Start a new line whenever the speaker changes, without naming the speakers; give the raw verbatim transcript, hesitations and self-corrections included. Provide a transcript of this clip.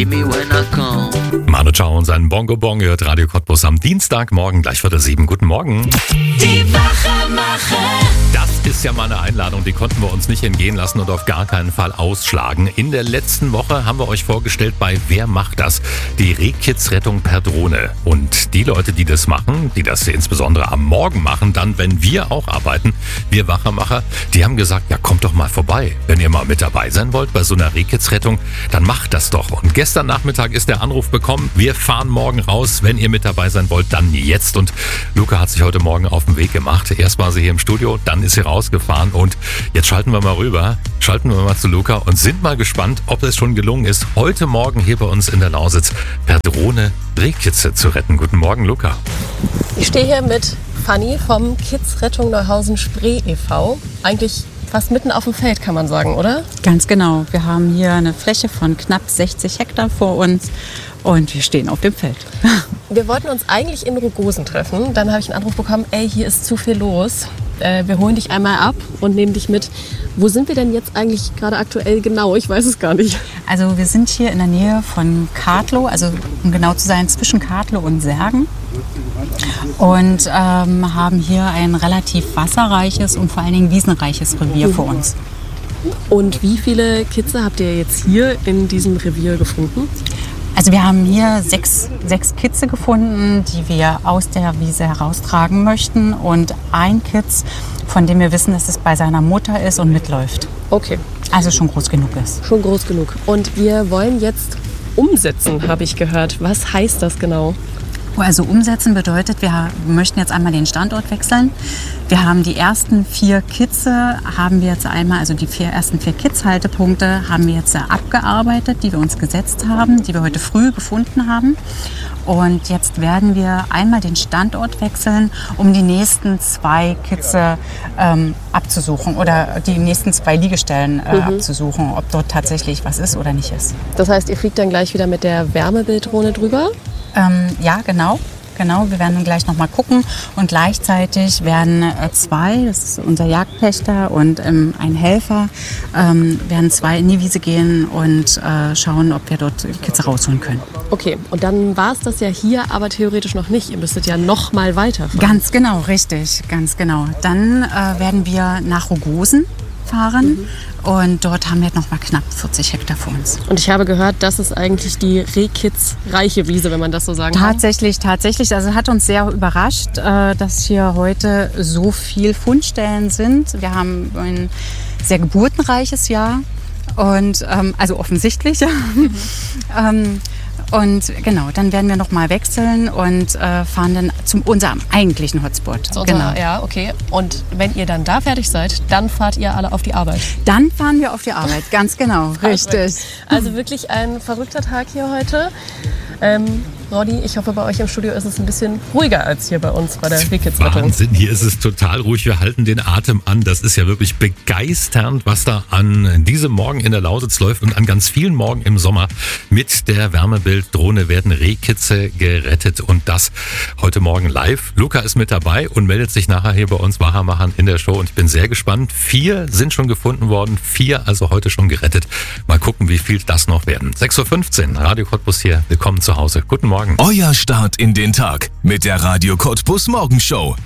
see me when I come.
Manu Chao und sein Bongo Bong hört Radio Cottbus am Dienstagmorgen gleich vor der sieben. Guten Morgen.
Die Wachemacher.
Das ist ja mal eine Einladung, die konnten wir uns nicht entgehen lassen und auf gar keinen Fall ausschlagen. In der letzten Woche haben wir euch vorgestellt bei Wer macht das? Die Rehkitzrettung per Drohne. Und die Leute, die das machen, die das insbesondere am Morgen machen, dann, wenn wir auch arbeiten, wir Wachemacher, die haben gesagt, ja, kommt doch mal vorbei. Wenn ihr mal mit dabei sein wollt bei so einer Rehkitzrettung, dann macht das doch. Und gestern Nachmittag ist der Anruf bekommen, wir fahren morgen raus. Wenn ihr mit dabei sein wollt, dann jetzt. Und Luca hat sich heute Morgen auf den Weg gemacht. Erst war sie hier im Studio, dann ist sie rausgefahren. Und jetzt schalten wir mal rüber, schalten wir mal zu Luca und sind mal gespannt, ob es schon gelungen ist, heute Morgen hier bei uns in der Lausitz per Drohne Rehkitze zu retten. Guten Morgen, Luca.
Ich stehe hier mit Fanny vom Kids-Rettung Neuhausen-Spree e V Eigentlich fast mitten auf dem Feld, kann man sagen, oder?
Ganz genau. Wir haben hier eine Fläche von knapp sechzig Hektar vor uns und wir stehen auf dem Feld.
Wir wollten uns eigentlich in Rogosen treffen. Dann habe ich einen Anruf bekommen, ey, hier ist zu viel los. Äh, wir holen dich einmal ab und nehmen dich mit. Wo sind wir denn jetzt eigentlich gerade aktuell genau? Ich weiß es gar nicht.
Also wir sind hier in der Nähe von Kartlow, also um genau zu sein, zwischen Kartlow und Särgen. Und ähm, haben hier ein relativ wasserreiches und vor allen Dingen wiesenreiches Revier vor uns.
Und wie viele Kitze habt ihr jetzt hier in diesem Revier gefunden?
Also wir haben hier sechs, sechs Kitze gefunden, die wir aus der Wiese heraustragen möchten. Und ein Kitz, von dem wir wissen, dass es bei seiner Mutter ist und mitläuft.
Okay.
Also schon groß genug ist.
Schon groß genug. Und wir wollen jetzt umsetzen, habe ich gehört. Was heißt das genau?
Also umsetzen bedeutet, wir möchten jetzt einmal den Standort wechseln. Wir haben die ersten vier Kitze, haben wir jetzt einmal, also die vier, ersten vier Kitz-Haltepunkte haben wir jetzt abgearbeitet, die wir uns gesetzt haben, die wir heute früh gefunden haben. Und jetzt werden wir einmal den Standort wechseln, um die nächsten zwei Kitze ähm, abzusuchen oder die nächsten zwei Liegestellen äh, mhm. abzusuchen, ob dort tatsächlich was ist oder nicht ist.
Das heißt, ihr fliegt dann gleich wieder mit der Wärmebilddrohne drüber?
Ähm, ja, genau. Genau, wir werden dann gleich noch mal gucken und gleichzeitig werden äh, zwei, das ist unser Jagdpächter und ähm, ein Helfer, ähm, werden zwei in die Wiese gehen und äh, schauen, ob wir dort die Kitze rausholen können.
Okay, und dann war es das ja hier, aber theoretisch noch nicht. Ihr müsstet ja noch mal weiterfahren.
Ganz genau, richtig, ganz genau. Dann äh, werden wir nach Rogosen fahren. Mhm. Und dort haben wir noch mal knapp vierzig Hektar vor uns.
Und ich habe gehört, das ist eigentlich die Rehkitz-reiche Wiese, wenn man das so sagen kann.
Tatsächlich, tatsächlich. Also hat uns sehr überrascht, dass hier heute so viel Fundstellen sind. Wir haben ein sehr geburtenreiches Jahr. Und ähm, also offensichtlich. Mhm. ähm, Und genau, dann werden wir noch mal wechseln und äh, fahren dann zu unserem eigentlichen Hotspot.
So,
genau.
Ja, okay. Und wenn ihr dann da fertig seid, dann fahrt ihr alle auf die Arbeit?
Dann fahren wir auf die Arbeit, ganz genau, richtig.
Also wirklich ein verrückter Tag hier heute. Ähm, Roddy, ich hoffe, bei euch im Studio ist es ein bisschen ruhiger als hier bei uns bei der Rehkitzrettung.
Wahnsinn, hier ist es total ruhig. Wir halten den Atem an. Das ist ja wirklich begeisternd, was da an diesem Morgen in der Lausitz läuft und an ganz vielen Morgen im Sommer. Mit der Wärmebilddrohne werden Rehkitze gerettet und das heute Morgen live. Luca ist mit dabei und meldet sich nachher hier bei uns Wachermachern in der Show und ich bin sehr gespannt. Vier sind schon gefunden worden, vier also heute schon gerettet. Mal gucken, wie viel das noch werden. sechs Uhr fünfzehn, Radio Cottbus hier. Willkommen zu Hause. Guten Morgen.
Euer Start in den Tag mit der Radio Cottbus Morgenshow.